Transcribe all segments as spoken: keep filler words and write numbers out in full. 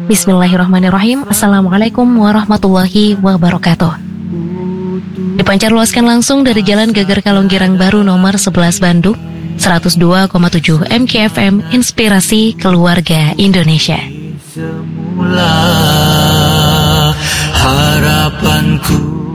Bismillahirrahmanirrahim. Assalamualaikum warahmatullahi wabarakatuh. Dipancar luaskan langsung dari Jalan Geger Kalonggirang Baru nomor sebelas Bandung, seratus dua koma tujuh M K F M, Inspirasi Keluarga Indonesia. Semula harapanku.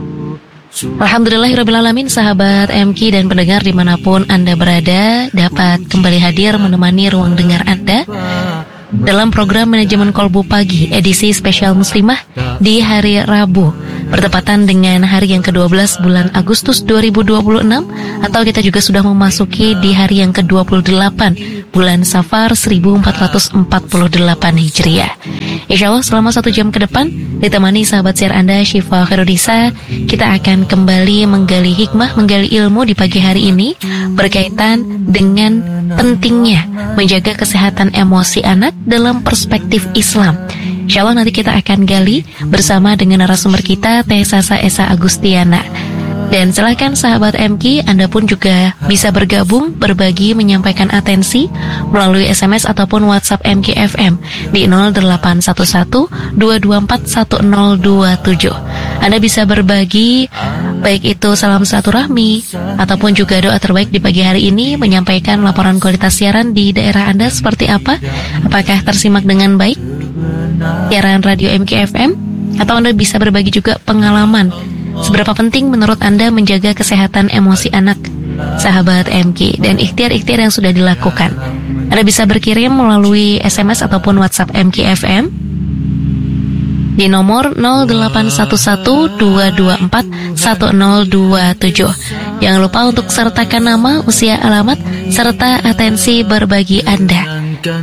Alhamdulillahirrabbilalamin, sahabat M K dan pendengar dimanapun Anda berada, dapat kembali hadir menemani ruang dengar Anda dalam program Manajemen Kolbu Pagi edisi spesial Muslimah di hari Rabu, bertepatan dengan hari yang kedua belas bulan Agustus dua ribu dua puluh enam, atau kita juga sudah memasuki di hari yang kedua puluh delapan bulan Safar seribu empat ratus empat puluh delapan Hijriah. Insya Allah selama satu jam ke depan, ditemani sahabat siar Anda Syifa Khairudisa, kita akan kembali menggali hikmah, menggali ilmu di pagi hari ini berkaitan dengan pentingnya menjaga kesehatan emosi anak dalam perspektif Islam. Insya Allah nanti kita akan gali bersama dengan narasumber kita, Teh Sasa Esa Agustiana. Dan silakan sahabat M K, Anda pun juga bisa bergabung, berbagi, menyampaikan atensi melalui S M S ataupun WhatsApp M K F M di nol delapan satu satu dua dua empat satu nol dua tujuh. Anda bisa berbagi, baik itu salam silaturahmi ataupun juga doa terbaik di pagi hari ini, menyampaikan laporan kualitas siaran di daerah Anda seperti apa, apakah tersimak dengan baik siaran radio M K F M, atau Anda bisa berbagi juga pengalaman seberapa penting menurut Anda menjaga kesehatan emosi anak, sahabat M K, dan ikhtiar-ikhtiar yang sudah dilakukan. Anda bisa berkirim melalui S M S ataupun WhatsApp M K F M di nomor nol delapan satu satu dua dua empat satu nol dua tujuh. Jangan lupa untuk sertakan nama, usia, alamat, serta atensi berbagi Anda.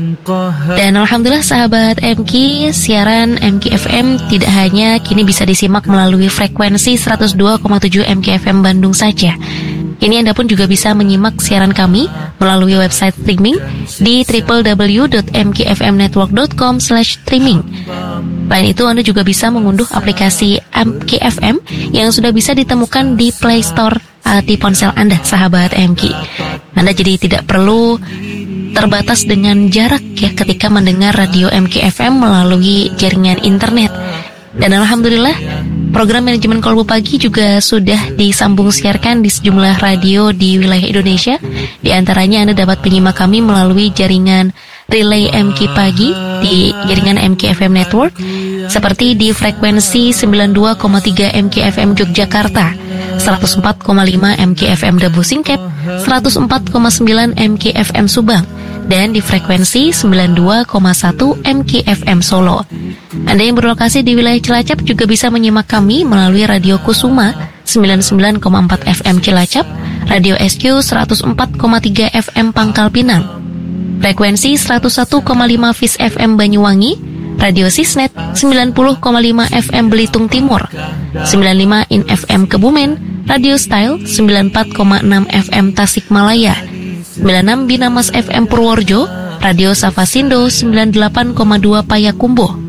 Dan alhamdulillah sahabat M K, siaran M K F M tidak hanya kini bisa disimak melalui frekuensi seratus dua koma tujuh M K F M Bandung saja. Kini Anda pun juga bisa menyimak siaran kami melalui website streaming di w w w dot m k f m network dot com slash streaming. Selain itu, Anda juga bisa mengunduh aplikasi M K F M yang sudah bisa ditemukan di Play Store uh, di ponsel Anda, sahabat M K. Anda jadi tidak perlu terbatas dengan jarak ya ketika mendengar radio M K F M melalui jaringan internet. Dan alhamdulillah, program Manajemen Kolbu Pagi juga sudah disambung siarkan di sejumlah radio di wilayah Indonesia. Di antaranya Anda dapat menyimak kami melalui jaringan Relay M K Pagi di jaringan M K F M Network, seperti di frekuensi sembilan puluh dua koma tiga M K F M Yogyakarta, seratus empat koma lima M K F M Dabu Singkep, seratus empat koma sembilan M K F M Subang, dan di frekuensi sembilan puluh dua koma satu M K F M Solo. Anda yang berlokasi di wilayah Cilacap juga bisa menyimak kami melalui Radio Kusuma sembilan puluh sembilan koma empat F M Cilacap, Radio S Q seratus empat koma tiga F M Pangkal Pinang, frekuensi seratus satu koma lima Fis F M Banyuwangi, Radio Sisnet sembilan puluh koma lima F M Belitung Timur, sembilan puluh lima In F M Kebumen, Radio Style sembilan puluh empat koma enam F M Tasikmalaya, sembilan puluh enam Binamas F M Purworejo, Radio Safasindo sembilan puluh delapan koma dua Payakumbuh.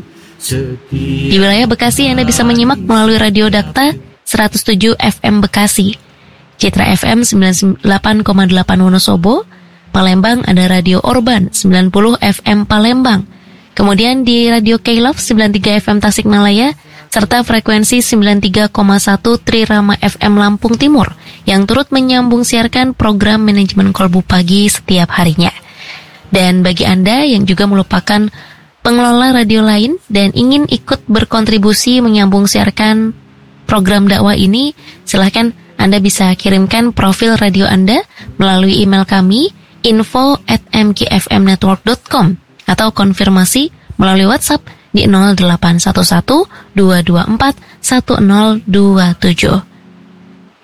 Di wilayah Bekasi Anda bisa menyimak melalui Radio Dakta seratus tujuh F M Bekasi, Citra F M sembilan puluh delapan koma delapan Wonosobo, Palembang ada Radio Orban sembilan puluh F M Palembang. Kemudian di Radio K-Love sembilan puluh tiga F M Tasikmalaya, serta frekuensi sembilan puluh tiga koma satu Trirama F M Lampung Timur yang turut menyambung siarkan program Manajemen Kolbu Pagi setiap harinya. Dan bagi Anda yang juga merupakan pengelola radio lain dan ingin ikut berkontribusi menyambung siarkan program dakwah ini, silahkan Anda bisa kirimkan profil radio Anda melalui email kami info at m k f m network dot com atau konfirmasi melalui WhatsApp di nol delapan satu satu dua dua empat satu nol dua tujuh.